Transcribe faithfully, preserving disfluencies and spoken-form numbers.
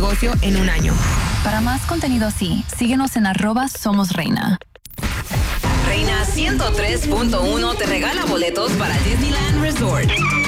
negocio en un año. Para más contenido así, síguenos en arroba Somos Reina. Reina ciento tres punto uno te regala boletos para Disneyland Resort.